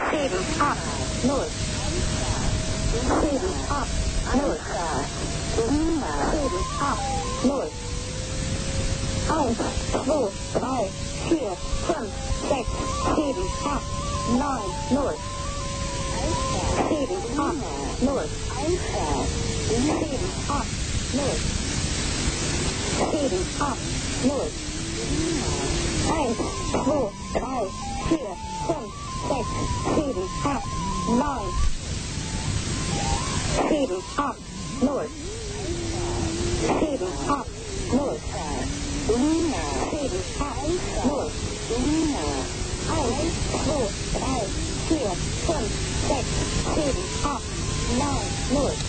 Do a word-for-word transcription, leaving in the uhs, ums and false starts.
sieben, acht, null. sieben, acht, null. sieben, acht, null. eins, zwei, drei, vier, fünf, sechs, sieben, acht, neun, null. sieben, acht, null. sieben, acht, null. sieben, acht, null. eins, zwei, drei, vier, fünf, sechs, sieben, acht, neun. sieben, acht, null. sieben, acht, null. sieben, acht, null. eins, zwei, drei, vier, fünf, sechs, sieben, acht, neun, null.